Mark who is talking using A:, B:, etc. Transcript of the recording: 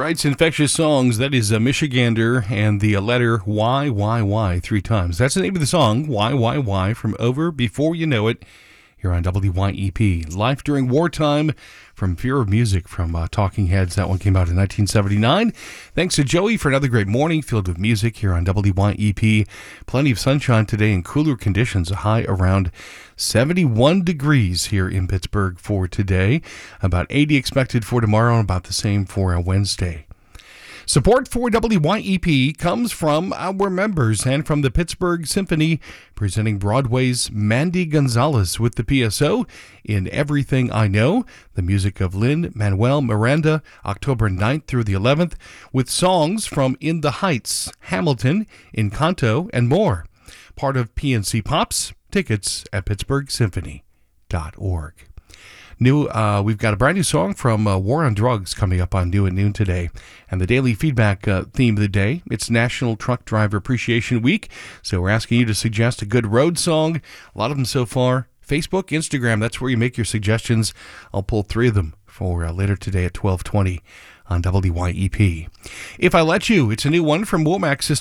A: writes infectious songs. That is a Michigander and the letter Y 3 times. That's the name of the song, Y, from Over Before You Know It, here on WYEP. Life During Wartime from Fear of Music from Talking Heads. That one came out in 1979. Thanks to Joey for another great morning filled with music here on WYEP. Plenty of sunshine today and cooler conditions, a high around 71 degrees here in Pittsburgh for today. About 80 expected for tomorrow and about the same for Wednesday. Support for WYEP comes from our members and from the Pittsburgh Symphony, presenting Broadway's Mandy Gonzalez with the PSO in Everything I Know, the music of Lin-Manuel Miranda, October 9th through the 11th, with songs from In the Heights, Hamilton, Encanto, and more. Part of PNC Pops. Tickets at pittsburghsymphony.org. We've got a brand new song from War on Drugs coming up on New at Noon today. And the daily feedback theme of the day, it's National Truck Driver Appreciation Week. So we're asking you to suggest a good road song. A lot of them so far. Facebook, Instagram, that's where you make your suggestions. I'll pull 3 of them for later today at 12:20 on WYEP. If I Let You, it's a new one from Womack System.